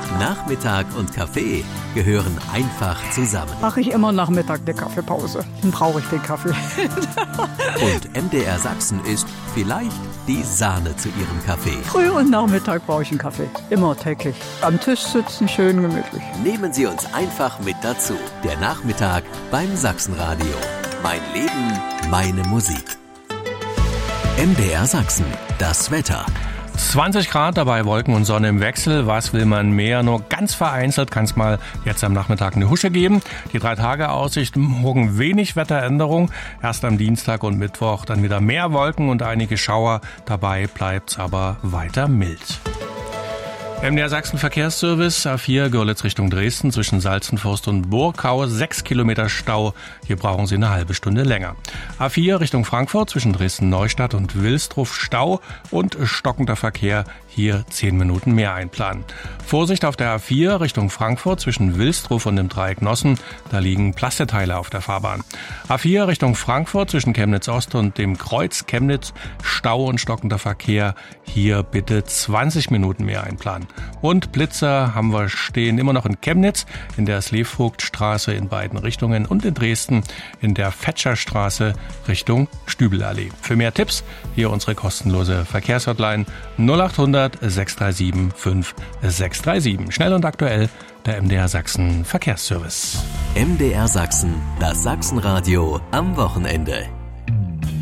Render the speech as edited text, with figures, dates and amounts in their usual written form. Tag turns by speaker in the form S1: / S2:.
S1: Nachmittag und Kaffee gehören einfach zusammen.
S2: Mache ich immer Nachmittag eine Kaffeepause. Dann brauche ich den Kaffee.
S1: Und MDR Sachsen ist vielleicht die Sahne zu ihrem Kaffee.
S2: Früh und Nachmittag brauche ich einen Kaffee. Immer täglich. Am Tisch sitzen, schön gemütlich.
S1: Nehmen Sie uns einfach mit dazu. Der Nachmittag beim Sachsenradio. Mein Leben, meine Musik. MDR Sachsen, das Wetter.
S3: 20 Grad, dabei Wolken und Sonne im Wechsel. Was will man mehr? Nur ganz vereinzelt kann es mal jetzt am Nachmittag eine Husche geben. Die 3-Tage-Aussicht, morgen wenig Wetteränderung. Erst am Dienstag und Mittwoch dann wieder mehr Wolken und einige Schauer. Dabei bleibt's aber weiter mild. MDR Sachsen Verkehrsservice, A4 Görlitz Richtung Dresden zwischen Salzenforst und Burgau, 6 Kilometer Stau. Hier brauchen Sie eine halbe Stunde länger. A4 Richtung Frankfurt zwischen Dresden-Neustadt und Wilsdruff Stau und stockender Verkehr. Hier 10 Minuten mehr einplanen. Vorsicht auf der A4 Richtung Frankfurt zwischen Wilsdruff und dem Dreieck Nossen. Da liegen Plasteteile auf der Fahrbahn. A4 Richtung Frankfurt zwischen Chemnitz Ost und dem Kreuz Chemnitz. Stau und stockender Verkehr. Hier bitte 20 Minuten mehr einplanen. Und Blitzer haben wir stehen immer noch in Chemnitz, in der Sleevogtstraße in beiden Richtungen und in Dresden in der Fetscherstraße Richtung Stübelallee. Für mehr Tipps hier unsere kostenlose Verkehrshotline 0800 637 5637. Schnell und aktuell der MDR Sachsen Verkehrsservice.
S1: MDR Sachsen, das Sachsenradio am Wochenende.